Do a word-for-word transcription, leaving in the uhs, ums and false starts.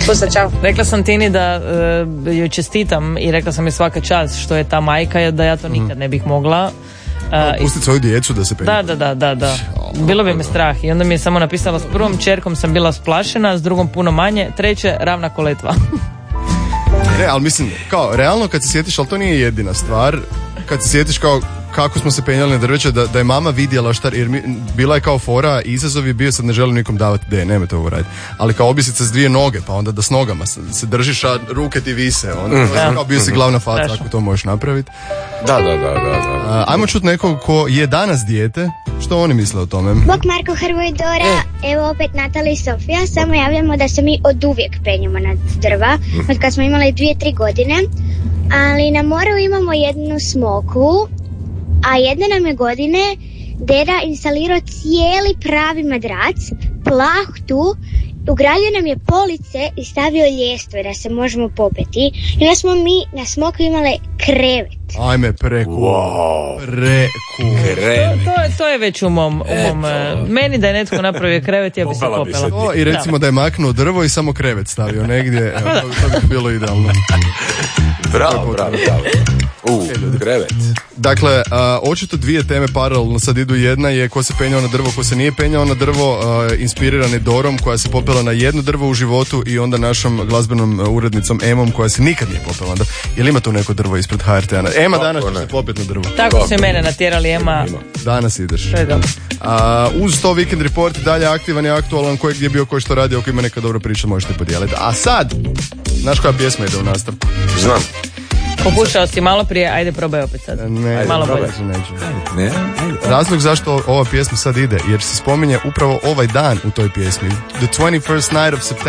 Pusta, čao. Rekla sam Tini da uh, joj čestitam i rekla sam joj svaka čast što je ta majka, da ja to nikad ne bih mogla. Uh, Pustiti svoju djecu da se penje. Da, da, da, da, da. Bilo bi me strah i onda mi je samo napisala, s prvom čerkom sam bila splašena, s drugom puno manje, treće ravna koletva. Ne, ali mislim, kao, realno kad se sjetiš, ali to nije jedina stvar, kad se sjetiš kao kako smo se penjali na drveće, da, da je mama vidjela šta, jer mi, bila je kao fora, izazov je bio, sad ne želim nikom davati, de, nemojte ovo raditi, ali kao objesit se s dvije noge, pa onda da s nogama se, se držiš, a ruke ti vise, onda mm-hmm. kao bio si glavna faca, ako to možeš napraviti. Da, da, da, da, da. A, ajmo čuti nekog ko je danas dijete, što oni misle o tome? Bok Marko, Hrvoj, Dora, e. evo opet Natali i Sofija, samo javljamo da se mi od uvijek penjemo na drva, mm. od kad smo imali dvije, tri godine, ali na moru imamo jednu smokvu, a jedne nam je godine deda instalirao cijeli pravi madrac, plahtu, ugradio nam je police i stavio ljestve da se možemo popeti. I onda smo mi na smoku imali krevet. Ajme, preku. Wow. Preku. Krevet. To, to, je, to je već u mom, u mom meni da je netko napravio krevet, ja bi se popela. To, I recimo da. da je maknuo drvo i samo krevet stavio negdje, evo, to, to bi bilo idealno. Bravo, bravo, bravo. U, krevet. Dakle, uh, očito dvije teme paralelno sad idu. Jedna je ko se penjao na drvo, ko se nije penjao na drvo, uh, inspirirani Dorom koja se popela na jedno drvo u životu i onda našom glazbenom urednicom Emom koja se nikad nije popela. Jel ima tu neko drvo ispred H R T-a? Ema, danas će se popet na drvo. Tako se mene natjerali, Ema. Danas ideš. To je dobro. Uh, uz to Weekend Report dalje aktivan i aktualan, koji gdje je bio, koji što radi, ako ima neka dobra priča možete podijeliti. A sad, znaš koja pjesma ide u nastavku? Znam. Pokušao si malo prije, ajde probaj opet sad. Ne, ajde, malo bolje. Ne? Razlog zašto ova pjesma sad ide, jer se spominje upravo ovaj dan u toj pjesmi. The twenty-first night of September.